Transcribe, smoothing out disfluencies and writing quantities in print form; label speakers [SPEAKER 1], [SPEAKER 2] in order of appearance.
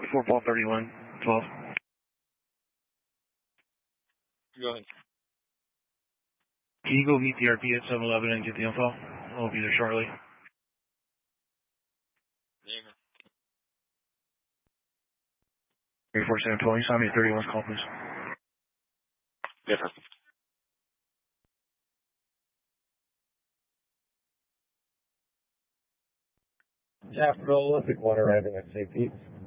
[SPEAKER 1] 4 Paul 31, 12.
[SPEAKER 2] Go ahead.
[SPEAKER 1] Can you go meet the RP at 7-Eleven and get the info? I'll be there shortly.
[SPEAKER 2] Yeah.
[SPEAKER 1] 4712, you saw me at 31's call, please.
[SPEAKER 2] Yes, sir.
[SPEAKER 3] Capital Olympic one arriving at St. Pete's.